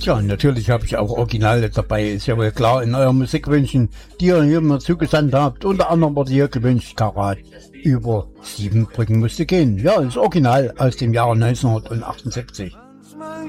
Tja, natürlich habe ich auch Originale dabei, ist ja wohl klar, in euren Musikwünschen, die ihr hier mal zugesandt habt. Unter anderem wurde hier gewünscht, Karat, über 7 Brücken musste gehen. Ja, das Original aus dem Jahre 1978.